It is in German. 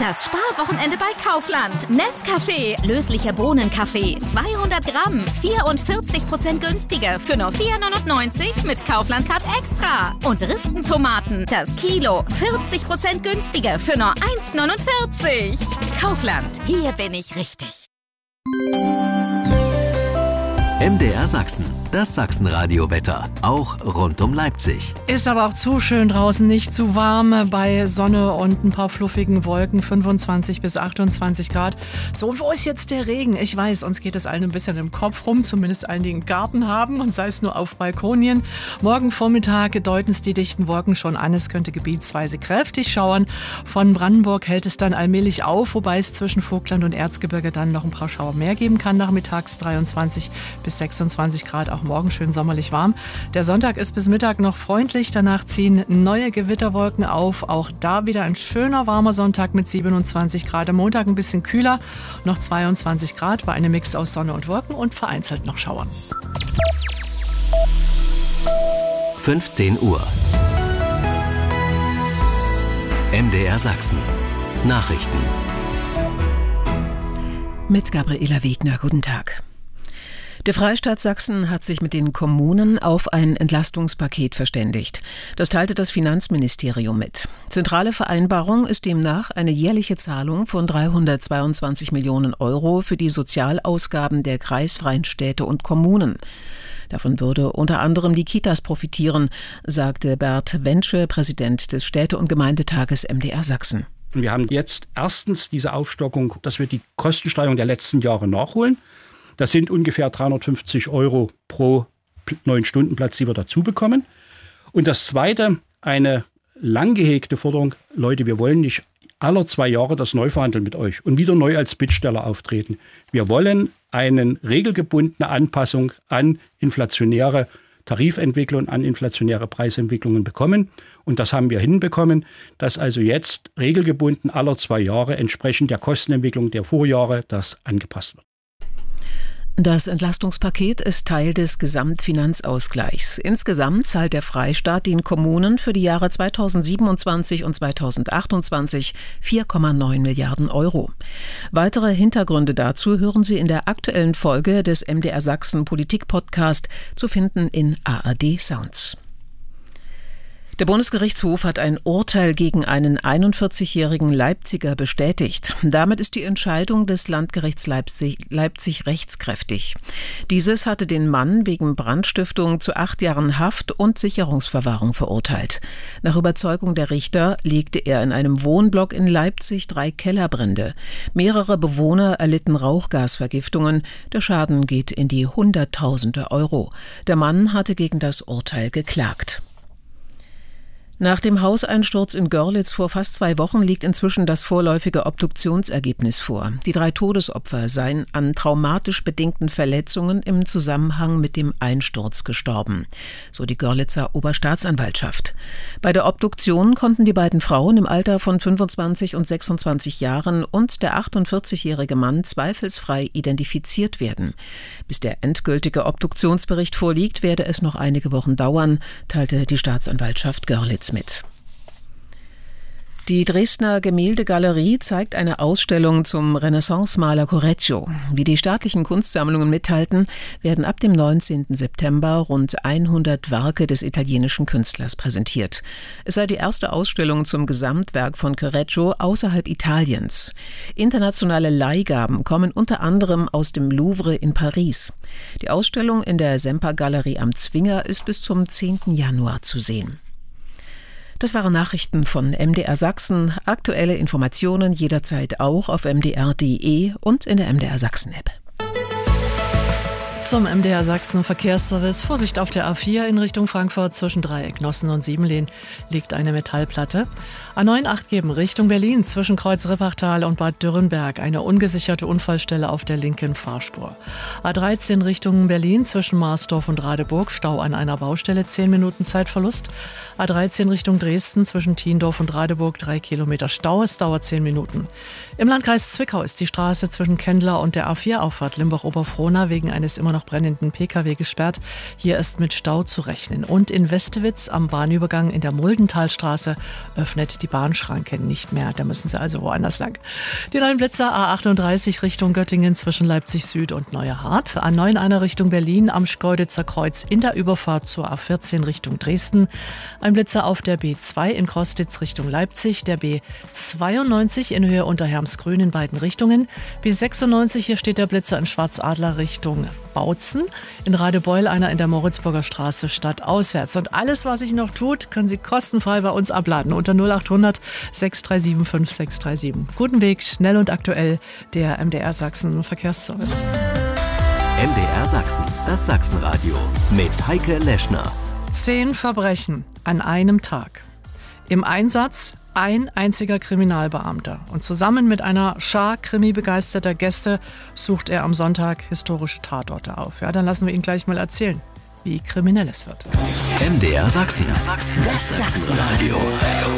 Das Sparwochenende bei Kaufland. Nescafé, löslicher Bohnenkaffee, 200 Gramm, 44% günstiger für nur 4,99 mit Kaufland Card Extra. Und Ristentomaten, das Kilo, 40% günstiger für nur 1,49. Kaufland, hier bin ich richtig. MDR Sachsen, das Sachsenradio-Wetter, auch rund um Leipzig. Ist aber auch zu schön draußen, nicht zu warm, bei Sonne und ein paar fluffigen Wolken, 25 bis 28 Grad. So, wo ist jetzt der Regen? Ich weiß, uns geht es allen ein bisschen im Kopf rum, zumindest allen, die einen Garten haben und sei es nur auf Balkonien. Morgen Vormittag deuten es die dichten Wolken schon an, es könnte gebietsweise kräftig schauern. Von Brandenburg hält es dann allmählich auf, wobei es zwischen Vogtland und Erzgebirge dann noch ein paar Schauer mehr geben kann, nachmittags 23 bis 26 Grad, auch morgen schön sommerlich warm. Der Sonntag ist bis Mittag noch freundlich, danach ziehen neue Gewitterwolken auf. Auch da wieder ein schöner warmer Sonntag mit 27 Grad. Am Montag ein bisschen kühler, noch 22 Grad bei einem Mix aus Sonne und Wolken und vereinzelt noch Schauern. 15 Uhr. MDR Sachsen. Nachrichten. Mit Gabriela Wegner, guten Tag. Der Freistaat Sachsen hat sich mit den Kommunen auf ein Entlastungspaket verständigt. Das teilte das Finanzministerium mit. Zentrale Vereinbarung ist demnach eine jährliche Zahlung von 322 Millionen Euro für die Sozialausgaben der kreisfreien Städte und Kommunen. Davon würde unter anderem die Kitas profitieren, sagte Bert Wensche, Präsident des Städte- und Gemeindetages MDR Sachsen. Wir haben jetzt erstens diese Aufstockung, dass wir die Kostensteigerung der letzten Jahre nachholen. Das sind ungefähr 350 Euro pro 9-Stunden-Platz, die wir dazu bekommen. Und das Zweite, eine lang gehegte Forderung, Leute, wir wollen nicht alle 2 Jahre das neu verhandeln mit euch und wieder neu als Bittsteller auftreten. Wir wollen eine regelgebundene Anpassung an inflationäre Tarifentwicklungen, an inflationäre Preisentwicklungen bekommen. Und das haben wir hinbekommen, dass also jetzt regelgebunden alle 2 Jahre entsprechend der Kostenentwicklung der Vorjahre das angepasst wird. Das Entlastungspaket ist Teil des Gesamtfinanzausgleichs. Insgesamt zahlt der Freistaat den Kommunen für die Jahre 2027 und 2028 4,9 Milliarden Euro. Weitere Hintergründe dazu hören Sie in der aktuellen Folge des MDR Sachsen Politik-Podcast, zu finden in ARD Sounds. Der Bundesgerichtshof hat ein Urteil gegen einen 41-jährigen Leipziger bestätigt. Damit ist die Entscheidung des Landgerichts Leipzig rechtskräftig. Dieses hatte den Mann wegen Brandstiftung zu 8 Jahren Haft und Sicherungsverwahrung verurteilt. Nach Überzeugung der Richter legte er in einem Wohnblock in Leipzig 3 Kellerbrände. Mehrere Bewohner erlitten Rauchgasvergiftungen. Der Schaden geht in die Hunderttausende Euro. Der Mann hatte gegen das Urteil geklagt. Nach dem Hauseinsturz in Görlitz vor fast 2 Wochen liegt inzwischen das vorläufige Obduktionsergebnis vor. Die 3 Todesopfer seien an traumatisch bedingten Verletzungen im Zusammenhang mit dem Einsturz gestorben, so die Görlitzer Oberstaatsanwaltschaft. Bei der Obduktion konnten die beiden Frauen im Alter von 25 und 26 Jahren und der 48-jährige Mann zweifelsfrei identifiziert werden. Bis der endgültige Obduktionsbericht vorliegt, werde es noch einige Wochen dauern, teilte die Staatsanwaltschaft Görlitz mit. Die Dresdner Gemäldegalerie zeigt eine Ausstellung zum Renaissance-Maler Correggio. Wie die staatlichen Kunstsammlungen mitteilten, werden ab dem 19. September rund 100 Werke des italienischen Künstlers präsentiert. Es sei die erste Ausstellung zum Gesamtwerk von Correggio außerhalb Italiens. Internationale Leihgaben kommen unter anderem aus dem Louvre in Paris. Die Ausstellung in der Semper-Galerie am Zwinger ist bis zum 10. Januar zu sehen. Das waren Nachrichten von MDR Sachsen. Aktuelle Informationen jederzeit auch auf mdr.de und in der MDR Sachsen-App. Zum MDR Sachsen Verkehrsservice. Vorsicht auf der A4 in Richtung Frankfurt zwischen Dreieck Nossen und Siebenlehn liegt eine Metallplatte. A9 8 geben Richtung Berlin zwischen Kreuz-Rippachtal und Bad Dürrenberg eine ungesicherte Unfallstelle auf der linken Fahrspur. A13 Richtung Berlin zwischen Marsdorf und Radeburg Stau an einer Baustelle, 10 Minuten Zeitverlust. A13 Richtung Dresden zwischen Thiendorf und Radeburg 3 Kilometer Stau, es dauert 10 Minuten. Im Landkreis Zwickau ist die Straße zwischen Kendler und der A4-Auffahrt Limbach-Oberfrohna wegen eines immer noch brennenden Pkw gesperrt. Hier ist mit Stau zu rechnen. Und in Westewitz am Bahnübergang in der Muldentalstraße öffnet die die Bahnschranke nicht mehr. Da müssen Sie also woanders lang. Die neuen Blitzer A38 Richtung Göttingen zwischen Leipzig Süd und Neuerhardt. A9 einer Richtung Berlin am Schkeuditzer Kreuz in der Überfahrt zur A14 Richtung Dresden. Ein Blitzer auf der B2 in Krostitz Richtung Leipzig. Der B92 in Höhe Unterhermsgrün in beiden Richtungen. B96, hier steht der Blitzer in Schwarzadler Richtung Bautzen. In Radebeul einer in der Moritzburger Straße stadtauswärts. Und alles, was sich noch tut, können Sie kostenfrei bei uns abladen unter 0800 637 5637. Guten Weg, schnell und aktuell, der MDR Sachsen Verkehrsservice. MDR Sachsen, das Sachsenradio mit Heike Leschner. 10 Verbrechen an einem Tag. Im Einsatz ein einziger Kriminalbeamter. Und zusammen mit einer Schar krimi-begeisterter Gäste sucht er am Sonntag historische Tatorte auf. Ja, dann lassen wir ihn gleich mal erzählen, wie kriminell es wird. MDR Sachsen, das Sachsenradio.